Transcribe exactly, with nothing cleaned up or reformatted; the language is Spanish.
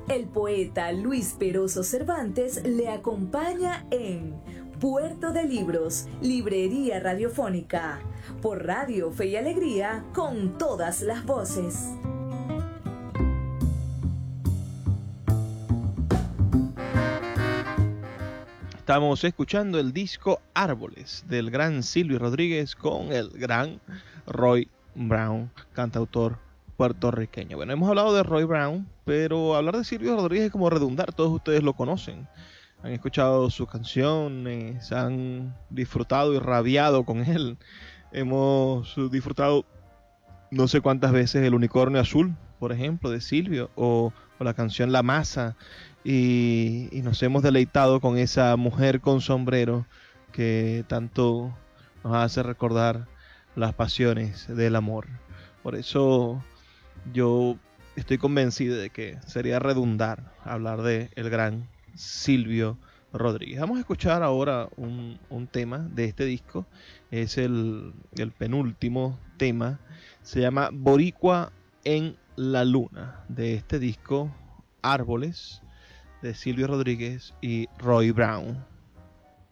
El poeta Luis Peroso Cervantes le acompaña en Puerto de Libros, Librería Radiofónica, por Radio Fe y Alegría, con todas las voces. Estamos escuchando el disco Árboles del gran Silvio Rodríguez con el gran Roy Brown, cantautor puertorriqueño. Bueno, hemos hablado de Roy Brown, pero hablar de Silvio Rodríguez es como redundar, todos ustedes lo conocen. Han escuchado sus canciones, han disfrutado y rabiado con él. Hemos disfrutado no sé cuántas veces El Unicornio Azul, por ejemplo, de Silvio, o, o la canción La Masa, y, y nos hemos deleitado con esa mujer con sombrero que tanto nos hace recordar las pasiones del amor. Por eso yo estoy convencido de que sería redundar hablar de el gran Silvio Rodríguez. Vamos a escuchar ahora un, un tema de este disco. Es el, el penúltimo tema. Se llama Boricua en la Luna, de este disco Árboles, de Silvio Rodríguez y Roy Brown.